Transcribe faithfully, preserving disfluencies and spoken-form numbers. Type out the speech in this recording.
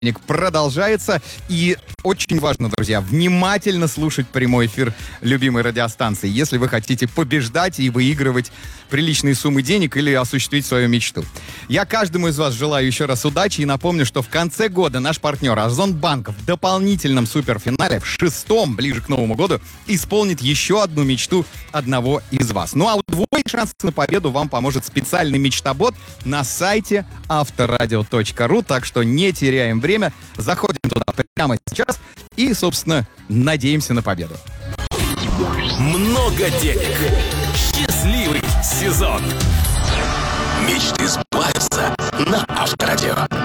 продолжается. И очень важно, друзья, внимательно слушать прямой эфир любимой радиостанции, если вы хотите побеждать и выигрывать приличные суммы денег или осуществить свою мечту. Я каждому из вас желаю еще раз удачи и напомню, что в конце года наш партнер Озонбанк в дополнительном суперфинале, в шестом, ближе к Новому году, исполнит еще одну мечту одного из вас. Ну а удвоить шансы на победу вам поможет специальный мечтобот на сайте авторадио точка ру, так что не теряем время, заходим туда прямо сейчас и, собственно, надеемся на победу. Много денег. Счастливый сезон. Мечты сбываются на Авторадио.